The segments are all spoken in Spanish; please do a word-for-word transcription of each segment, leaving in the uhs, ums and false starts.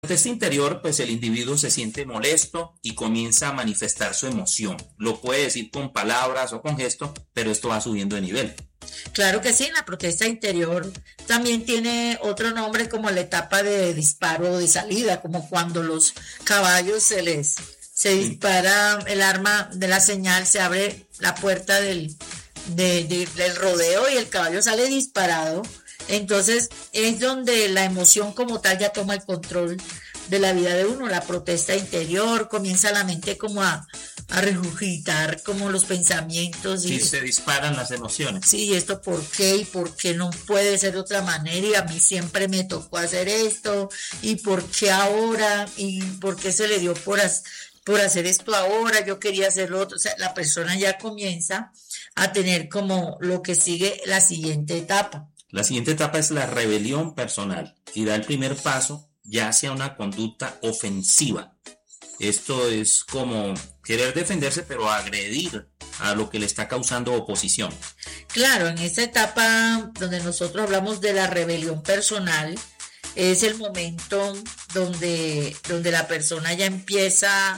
Protesta interior, pues el individuo se siente molesto y comienza a manifestar su emoción. Lo puede decir con palabras o con gestos, pero esto va subiendo de nivel. Claro que sí, la protesta interior también tiene otro nombre como la etapa de disparo o de salida, como cuando los caballos se les se dispara el arma de la señal, se abre la puerta del, de, de, del rodeo y el caballo sale disparado. Entonces es donde la emoción como tal ya toma el control de la vida de uno, la protesta interior, comienza la mente como a, a regurgitar como los pensamientos. Sí, Y se disparan las emociones. sí, esto por qué y por qué no puede ser de otra manera y a mí siempre me tocó hacer esto y por qué ahora y por qué se le dio por, as, por hacer esto ahora, yo quería hacer lo otro. O sea, la persona ya comienza a tener como lo que sigue la siguiente etapa. La siguiente etapa es la rebelión personal y da el primer paso ya hacia una conducta ofensiva. Esto es como querer defenderse pero agredir a lo que le está causando oposición. Claro, en esta etapa donde nosotros hablamos de la rebelión personal, es el momento donde, donde la persona ya empieza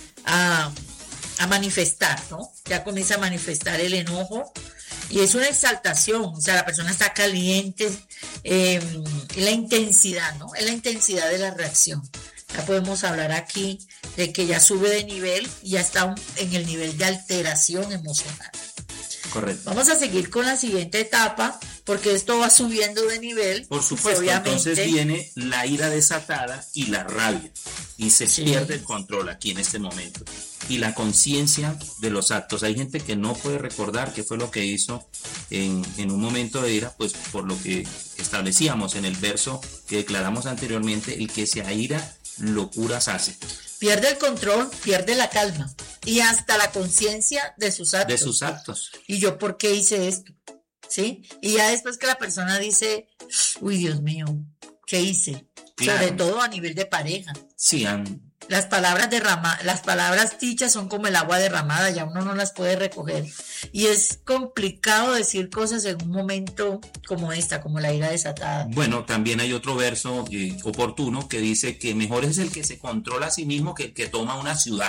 a, a manifestar, ¿no? Ya comienza a manifestar el enojo y es una exaltación, o sea, la persona está caliente, eh, la intensidad, ¿no? Es la intensidad de la reacción. Ya podemos hablar aquí de que ya sube de nivel y ya está en el nivel de alteración emocional. Correcto. Vamos a seguir con la siguiente etapa, porque esto va subiendo de nivel. Por supuesto, obviamente. Entonces viene la ira desatada y la rabia, y se sí. pierde el control aquí en este momento. Y la conciencia de los actos. Hay gente que no puede recordar qué fue lo que hizo en, en un momento de ira, pues por lo que establecíamos en el verso que declaramos anteriormente, el que se aira, locuras hace. Pierde el control, pierde la calma y hasta la conciencia de sus actos. De sus actos. ¿Y yo por qué hice esto? ¿Sí? Y ya después que la persona dice, uy, Dios mío, ¿qué hice? Claro. Sobre todo a nivel de pareja. Sí, han... Las palabras derrama, las palabras dichas son como el agua derramada, ya uno no las puede recoger. Y es complicado decir cosas en un momento como esta, como la ira desatada. Bueno, también hay otro verso eh, oportuno que dice que mejor es el que se controla a sí mismo que el que toma una ciudad.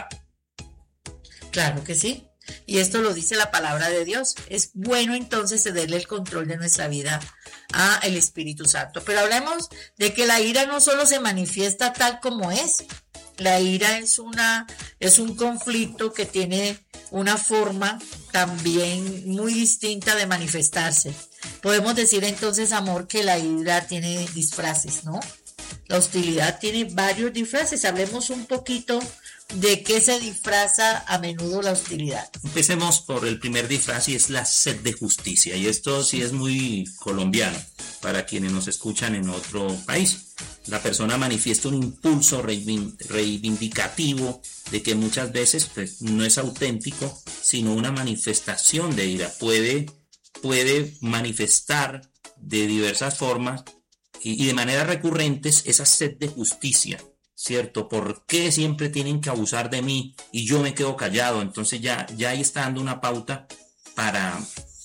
Claro que sí. Y esto lo dice la palabra de Dios. Es bueno entonces cederle el control de nuestra vida a el Espíritu Santo. Pero hablemos de que la ira no solo se manifiesta tal como es. La ira es una es un conflicto que tiene una forma también muy distinta de manifestarse. Podemos decir entonces, amor, que la ira tiene disfraces, ¿no? La hostilidad tiene varios disfraces. Hablemos un poquito de qué se disfraza a menudo la hostilidad. Empecemos por el primer disfraz y es la sed de justicia. Y esto sí es muy colombiano para quienes nos escuchan en otro país. La persona manifiesta un impulso reivindicativo de que muchas veces pues, no es auténtico, sino una manifestación de ira. Puede, puede manifestar de diversas formas y, y de manera recurrentes esa sed de justicia, ¿cierto? ¿Por qué siempre tienen que abusar de mí y yo me quedo callado? Entonces ya, ya ahí está dando una pauta para,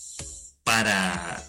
para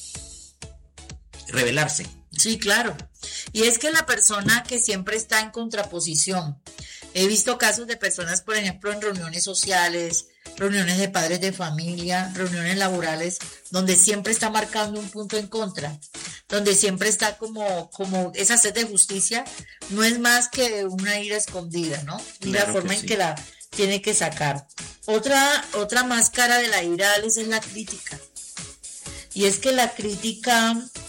rebelarse. Sí, claro. Y es que la persona que siempre está en contraposición. He visto casos de personas, por ejemplo, en reuniones sociales, reuniones de padres de familia, reuniones laborales, donde siempre está marcando un punto en contra, donde siempre está como, como esa sed de justicia, no es más que una ira escondida, ¿no? Y claro, la forma en sí. que la tiene que sacar. Otra, otra máscara de la ira, Alex, es la crítica. Y es que la crítica